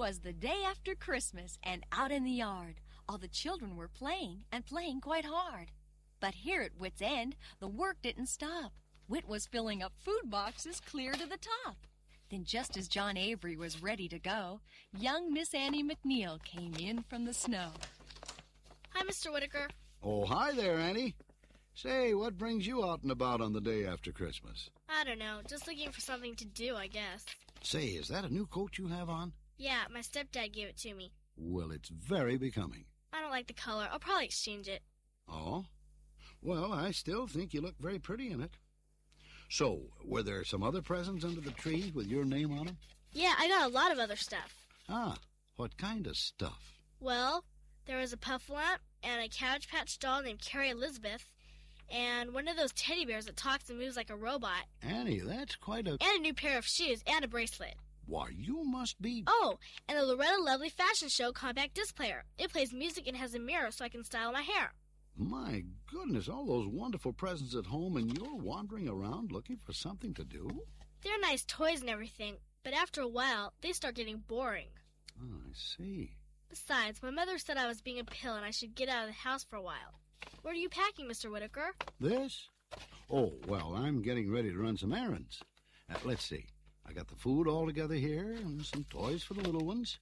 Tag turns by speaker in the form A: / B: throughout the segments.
A: was the day after Christmas, and out in the yard, all the children were playing, and playing quite hard. But here at Whit's End, the work didn't stop. Whit was filling up food boxes clear to the top. Then just as John Avery was ready to go, young Miss Annie McNeil came in from the snow.
B: Hi, Mr. Whitaker.
C: Oh, hi there, Annie. Say, what brings you out and about on the day after Christmas?
B: I don't know, just looking for something to do, I guess.
C: Say, is that a new coat you have on?
B: Yeah, my stepdad gave it to me.
C: Well, it's very becoming.
B: I don't like the color. I'll probably exchange it.
C: Oh? Well, I still think you look very pretty in it. So, were there some other presents under the tree with your name on them?
B: Yeah, I got a lot of other stuff.
C: Ah, what kind of stuff?
B: Well, there was a puff lamp and a Cabbage Patch doll named Carrie Elizabeth and one of those teddy bears that talks and moves like a robot.
C: Annie, that's quite a...
B: And a new pair of shoes and a bracelet.
C: Why, you must be...
B: Oh, and the Loretta Lovely Fashion Show compact disc player. It plays music and has a mirror so I can style my hair.
C: My goodness, all those wonderful presents at home, and you're wandering around looking for something to do?
B: They're nice toys and everything, but after a while, they start getting boring.
C: Oh, I see.
B: Besides, my mother said I was being a pill and I should get out of the house for a while. What are you packing, Mr. Whitaker?
C: This? Oh, well, I'm getting ready to run some errands. Let's see. I got the food all together here and some toys for the little ones.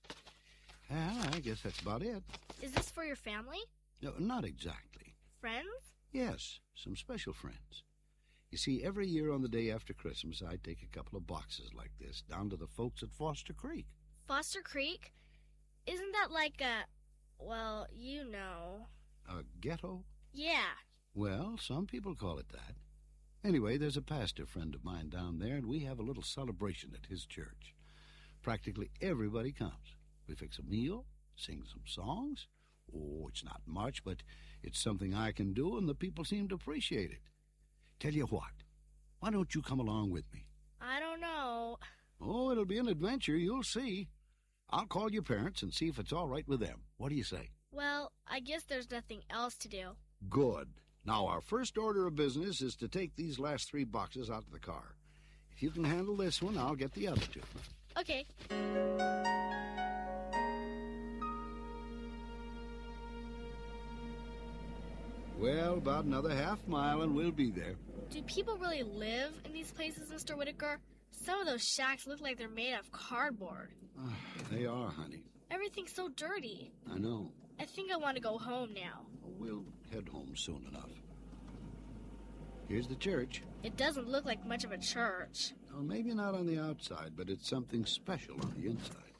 C: I guess that's about it.
B: Is this for your family?
C: No, not exactly.
B: Friends?
C: Yes, some special friends. You see, every year on the day after Christmas, I take a couple of boxes like this down to the folks at Foster Creek.
B: Foster Creek? Isn't that like a... well, you know...
C: A ghetto?
B: Yeah.
C: Well, some people call it that. Anyway, there's a pastor friend of mine down there, and we have a little celebration at his church. Practically everybody comes. We fix a meal, sing some songs. Oh, it's not much, but it's something I can do, and the people seem to appreciate it. Tell you what, why don't you come along with me?
B: I don't know.
C: Oh, it'll be an adventure, you'll see. I'll call your parents and see if it's all right with them. What do you say?
B: Well, I guess there's nothing else to do.
C: Good. Now, our first order of business is to take these last 3 boxes out of the car. If you can handle this one, I'll get the other 2.
B: Okay.
C: Well, about another half mile and we'll be there.
B: Do people really live in these places, Mr. Whitaker? Some of those shacks look like they're made of cardboard.
C: They are, honey.
B: Everything's so dirty.
C: I know.
B: I think I want to go home now.
C: We'll head home soon enough. Here's the church.
B: It doesn't look like much of a church.
C: Well, maybe not on the outside, but it's something special on the inside.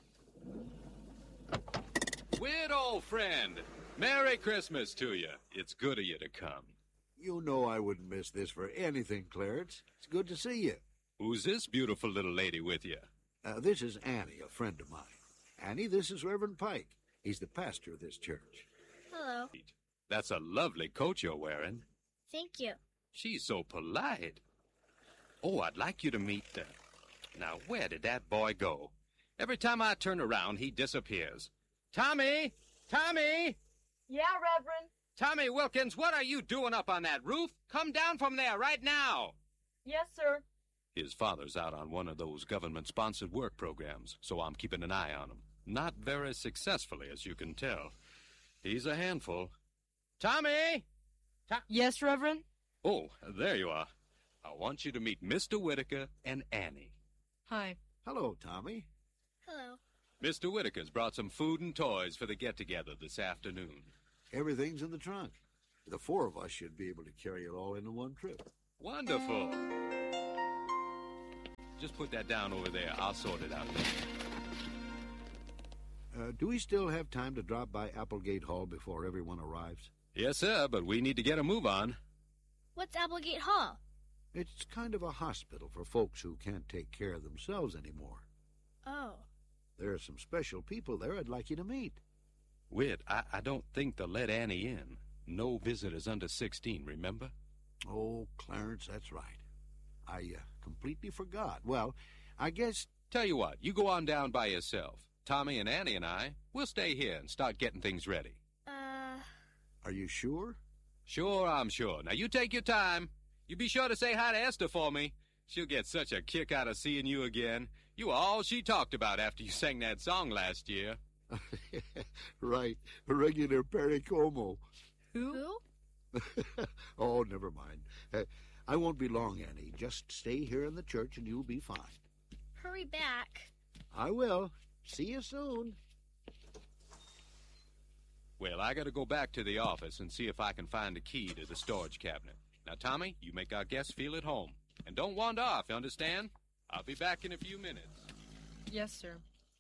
D: Whit, old friend, Merry Christmas to you. It's good of you to come.
E: You know I wouldn't miss this for anything, Clarence. It's good to see you.
D: Who's this beautiful little lady with you?
E: This is Annie, a friend of mine. Annie, this is Reverend Pike. He's the pastor of this church.
B: Hello.
D: That's a lovely coat you're wearing.
B: Thank you.
D: She's so polite. Oh, I'd like you to meet them. Now, where did that boy go? Every time I turn around, he disappears. Tommy! Tommy!
F: Yeah, Reverend?
D: Tommy Wilkins, what are you doing up on that roof? Come down from there right now!
F: Yes, sir.
D: His father's out on one of those government-sponsored work programs, so I'm keeping an eye on him. Not very successfully, as you can tell. He's a handful. Tommy!
F: Yes, Reverend?
D: Oh, there you are. I want you to meet Mr. Whitaker and Annie.
F: Hi.
E: Hello, Tommy.
B: Hello.
D: Mr. Whitaker's brought some food and toys for the get-together this afternoon.
E: Everything's in the trunk. The 4 of us should be able to carry it all in one trip.
D: Wonderful. Just put that down over there. I'll sort it out later.
C: Do we still have time to drop by Applegate Hall before everyone arrives?
D: Yes, sir, but we need to get a move on.
B: What's Applegate Hall?
C: It's kind of a hospital for folks who can't take care of themselves anymore.
B: Oh.
C: There are some special people there I'd like you to meet.
D: Whit, I don't think they'll let Annie in. No visitors under 16, remember?
C: Oh, Clarence, that's right. I completely forgot. Well, I guess...
D: Tell you what, you go on down by yourself. Tommy and Annie and we'll stay here and start getting things ready.
C: Are you sure?
D: Sure, I'm sure. Now, you take your time. You be sure to say hi to Esther for me. She'll get such a kick out of seeing you again. You were all she talked about after you sang that song last year.
E: Right, a regular Perry Como.
B: Who?
E: Oh, never mind. I won't be long, Annie. Just stay here in the church and you'll be fine.
B: Hurry back.
E: I will. See you soon.
D: Well, I gotta go back to the office and see if I can find a key to the storage cabinet. Now, Tommy, you make our guests feel at home. And don't wander off, you understand? I'll be back in a few minutes.
F: Yes, sir.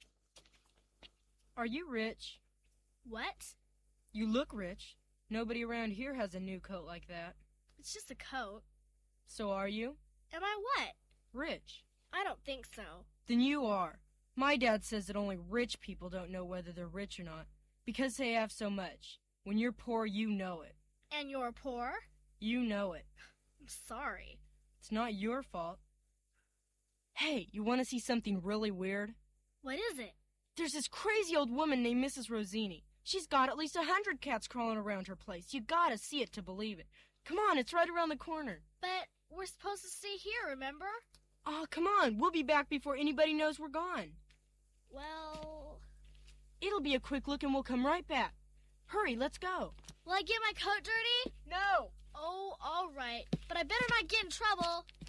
F: Are you rich?
B: What?
F: You look rich. Nobody around here has a new coat like that.
B: It's just a coat.
F: So are you?
B: Am I what?
F: Rich.
B: I don't think so.
F: Then you are. My dad says that only rich people don't know whether they're rich or not, because they have so much. When you're poor, you know it.
B: And you're poor?
F: You know it.
B: I'm sorry.
F: It's not your fault. Hey, you want to see something really weird?
B: What is it?
F: There's this crazy old woman named Mrs. Rosini. She's got at least 100 cats crawling around her place. You gotta see it to believe it. Come on, it's right around the corner.
B: But we're supposed to stay here, remember?
F: Oh, come on. We'll be back before anybody knows we're gone.
B: Well...
F: It'll be a quick look and we'll come right back. Hurry, let's go.
B: Will I get my coat dirty?
F: No.
B: Oh, all right. But I better not get in trouble.